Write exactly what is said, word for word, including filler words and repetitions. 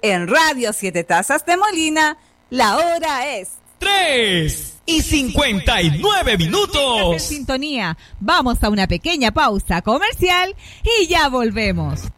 En Radio Siete Tazas de Molina, la hora es tres y cincuenta y nueve minutos. En sintonía, vamos a una pequeña pausa comercial y ya volvemos.